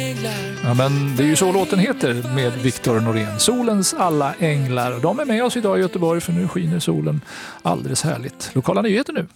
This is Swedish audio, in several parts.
Ja, men det är ju så låten heter med Viktor Norén. Solens alla änglar. De är med oss idag i Göteborg för nu skiner solen alldeles härligt. Lokala nyheter nu.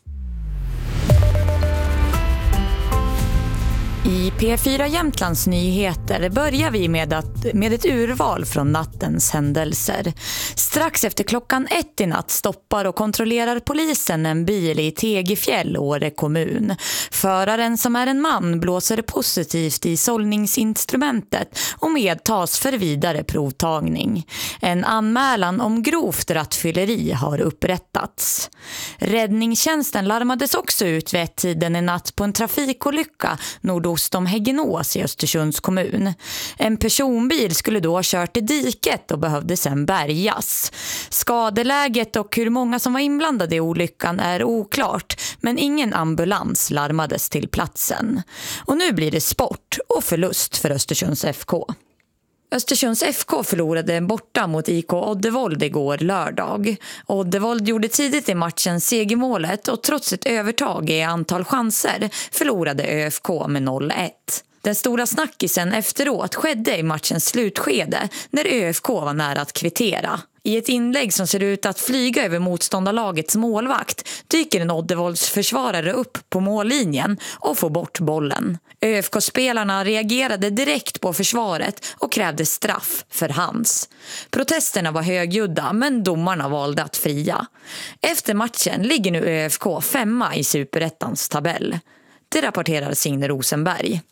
I P4 Jämtlands nyheter börjar vi med ett urval från nattens händelser. Strax efter klockan 1 i natt stoppar och kontrollerar polisen en bil i Tegefjäll, Åre kommun. Föraren, som är en man, blåser positivt i sållningsinstrumentet och medtas för vidare provtagning. En anmälan om grovt rattfylleri har upprättats. Räddningstjänsten larmades också ut vid tiden i natt på en trafikolycka nordost om Häggenås i Östersunds kommun. En personbil skulle då ha kört i diket och behövde sedan bärgas. Skadeläget och hur många som var inblandade i olyckan är oklart, men ingen ambulans larmades till platsen. Och nu blir det sport och förlust för Östersunds FK. Östersunds FK förlorade borta mot IK Oddevold igår lördag. Oddevold gjorde tidigt i matchen segermålet och trots ett övertag i antal chanser förlorade ÖFK med 0-1. Den stora snackisen efteråt skedde i matchens slutskede när ÖFK var nära att kvittera. I ett inlägg som ser ut att flyga över motståndarlagets målvakt dyker en Oddevolds försvarare upp på mållinjen och får bort bollen. ÖFK-spelarna reagerade direkt på försvaret och krävde straff för hands. Protesterna var högljudda, men domarna valde att fria. Efter matchen ligger nu ÖFK 5:a i Superettans tabell. Det rapporterar Signe Rosenberg.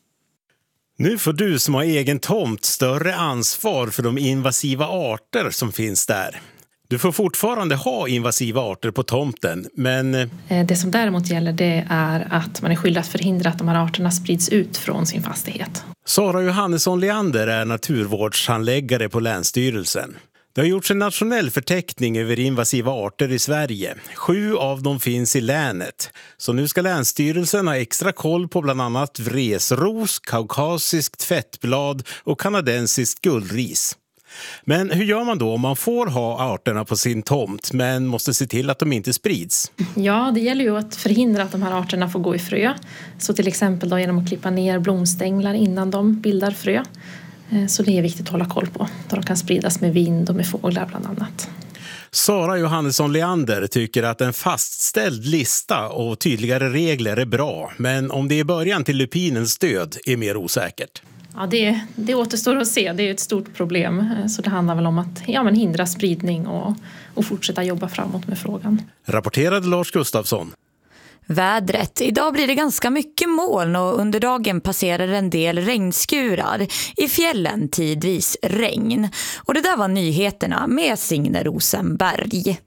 Nu får du som har egen tomt större ansvar för de invasiva arter som finns där. Du får fortfarande ha invasiva arter på tomten, men... Det som däremot gäller, det är att man är skyldig att förhindra att de här arterna sprids ut från sin fastighet. Sara Johannesson Leander är naturvårdshandläggare på Länsstyrelsen. Det har gjorts en nationell förteckning över invasiva arter i Sverige. 7 av dem finns i länet. Så nu ska Länsstyrelsen ha extra koll på bland annat vresros, kaukasiskt fettblad och kanadensiskt guldris. Men hur gör man då om man får ha arterna på sin tomt men måste se till att de inte sprids? Ja, det gäller ju att förhindra att de här arterna får gå i frö. Så till exempel då genom att klippa ner blomstänglar innan de bildar frö. Så det är viktigt att hålla koll på, då de kan spridas med vind och med fåglar bland annat. Sara Johannesson Leander tycker att en fastställd lista och tydligare regler är bra, men om det är början till lupinens död är mer osäkert. Ja, det återstår att se. Det är ett stort problem. Så det handlar väl om att hindra spridning och fortsätta jobba framåt med frågan. Rapporterade Lars Gustafsson. Vädret. Idag blir det ganska mycket moln och under dagen passerar en del regnskurar. I fjällen tidvis regn. Och det där var nyheterna med Signe Rosenberg.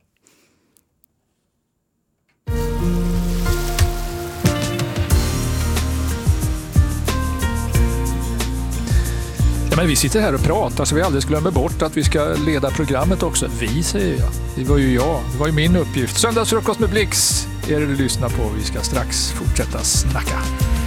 Ja, men vi sitter här och pratar så vi alldeles glömmer bort att vi ska leda programmet också. Vi, säger jag. Det var ju jag. Det var ju min uppgift. Söndagsfrukost med Blix är det du lyssnar på. Vi ska strax fortsätta snacka.